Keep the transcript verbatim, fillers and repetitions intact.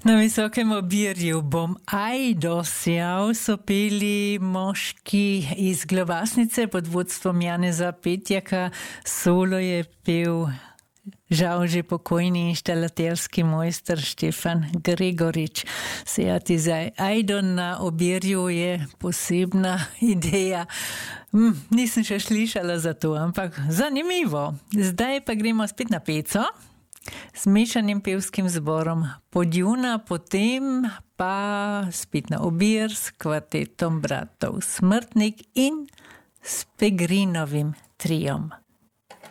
Na Visokem Obirju bom Ajdo sjal, so peli moški iz Globasnice pod vodstvom Janeza Petjaka. Solo je pel žal že pokojni inštalaterski mojster Štefan Gregorič. Sejati za Ajdo na Obirju je posebna ideja. Hm, nisem še slišala za to, ampak zanimivo. Zdaj pa gremo spet na Peco s mešanim pevskim zborom Podjuna, potem pa spet na Obir s kvartetom bratov Smrtnik in s Pegrinovim triom.